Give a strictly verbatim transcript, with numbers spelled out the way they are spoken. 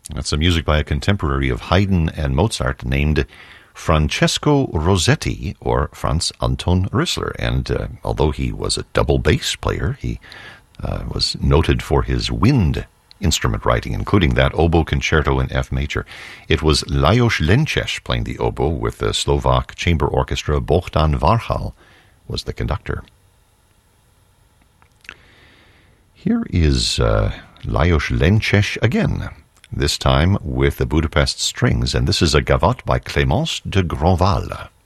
That's some music by a contemporary of Haydn and Mozart named Francesco Rossetti, or Franz Anton Rissler. And uh, although he was a double bass player, he uh, was noted for his wind instrument writing, including that oboe concerto in F major. It was Lajos Lenčeš playing the oboe with the Slovak chamber orchestra. Bohdan Varchal was the conductor. Here is uh, Lajos Lenčeš again, this time with the Budapest Strings, and this is a gavotte by Clémence de Grandval.